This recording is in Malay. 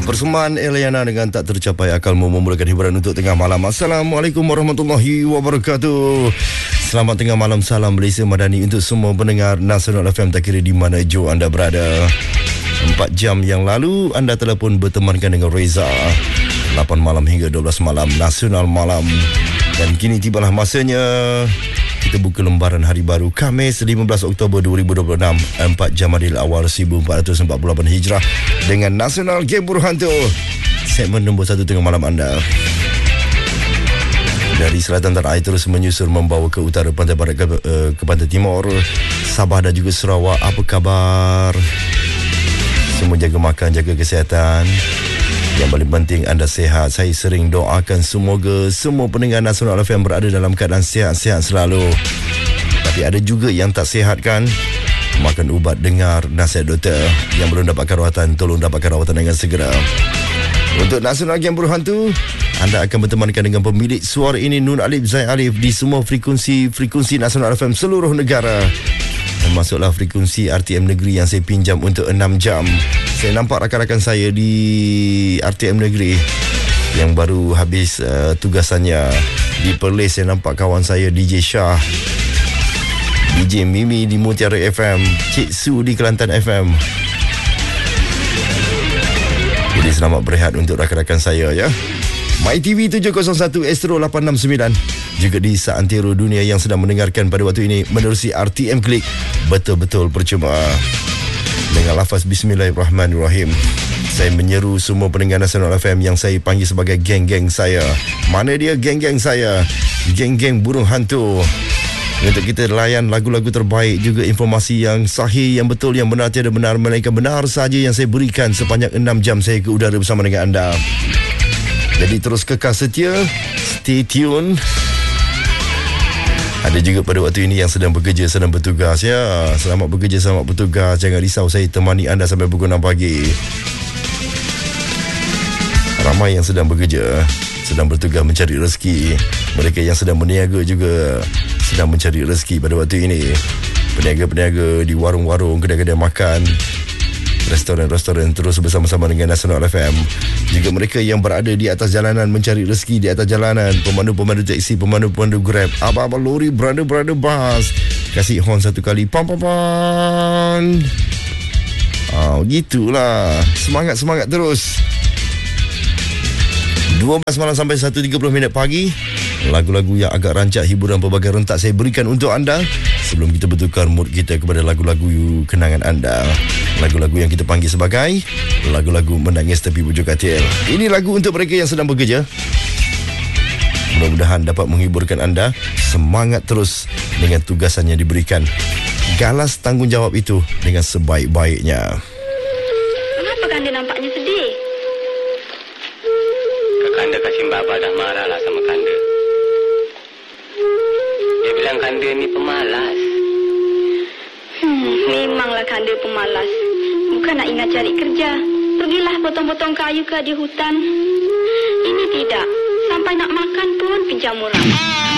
Persembahan Eliana dengan Tak Tercapai Akalmu memulakan hiburan untuk tengah malam. Assalamualaikum warahmatullahi wabarakatuh. Selamat tengah malam, salam Malaysia Madani untuk semua pendengar Nasional FM tak kira di mana jo anda berada. 4 jam yang lalu anda telah pun bertemankan dengan Reza 8 malam hingga 12 malam Nasional Malam. Dan kini tibalah masanya kita buka lembaran hari baru Khamis 15 Oktober 2026, 4 Jamadil Awal 1448 Hijrah dengan Nasional Game Burhanto. Segmen nombor 1 tengah malam anda. Dari selatan tanah air terus menyusur membawa ke utara pantai barat ke pantai timur, Sabah dan juga Sarawak. Apa khabar? Semua jaga makan, jaga kesihatan. Yang paling penting anda sihat. Saya sering doakan semoga semua pendengar Nasional FM berada dalam keadaan sihat-sihat selalu. Tapi ada juga yang tak sihat kan? Makan ubat, dengar nasihat doktor. Yang belum dapatkan rawatan, tolong dapatkan rawatan dengan segera. Untuk Nasional Game Burhantu, anda akan bertemankan dengan pemilik suara ini, Nur Alif Zaid Alif, di semua frekuensi Nasional FM seluruh negara. Termasuklah frekuensi RTM Negeri yang saya pinjam untuk 6 jam. Saya nampak rakan-rakan saya di RTM Negeri yang baru habis tugasannya. Di Perlis saya nampak kawan saya DJ Shah, DJ Mimi di Mutiara FM, Cik Su di Kelantan FM. Jadi selamat berehat untuk rakan-rakan saya ya. MyTV 701 Astro 869 juga di seantero dunia yang sedang mendengarkan pada waktu ini menerusi RTM Klik. Betul-betul percuma. Dengan lafaz Bismillahirrahmanirrahim, saya menyeru semua pendengar Nasional FM yang saya panggil sebagai geng-geng saya. Mana dia geng-geng saya? Geng-geng burung hantu. Untuk kita layan lagu-lagu terbaik, juga informasi yang sahih, yang betul, yang benar, tiada benar melainkan benar saja yang saya berikan sepanjang 6 jam saya ke udara bersama dengan anda. Jadi terus kekal setia, stay tune. Ada juga pada waktu ini yang sedang bekerja, sedang bertugas ya. Selamat bekerja, selamat bertugas. Jangan risau, saya temani anda sampai pukul 6 pagi. Ramai yang sedang bekerja, sedang bertugas mencari rezeki. Mereka yang sedang berniaga juga sedang mencari rezeki pada waktu ini. Peniaga-peniaga di warung-warung, kedai-kedai makan, restoran-restoran terus bersama-sama dengan Nasional FM. Juga mereka yang berada di atas jalanan mencari rezeki di atas jalanan, pemandu-pemandu taksi, pemandu-pemandu Grab, abang-abang lori, brother-brother bus, kasih horn satu kali, pam-pam-pam. Gitulah. Semangat-semangat terus. 12 malam sampai 1.30 pagi. Lagu-lagu yang agak rancak, hiburan pelbagai rentak saya berikan untuk anda sebelum kita bertukar mood kita kepada lagu-lagu kenangan anda. Lagu-lagu yang kita panggil sebagai lagu-lagu menangis tepi bujur katil. Ini lagu untuk mereka yang sedang bekerja. Mudah-mudahan dapat menghiburkan anda. Semangat terus dengan tugasan yang diberikan. Galas tanggungjawab itu dengan sebaik-baiknya. Kenapa Kanda nampaknya sedih? Kakanda kasih Bapa dah marah lah sama Kanda. Dia bilang Kanda ni pemalas. Memanglah Kanda pemalas. Bukan nak ingat cari kerja. Pergilah potong-potong kayu ke di hutan. Ini tidak. Sampai nak makan pun pinjam orang.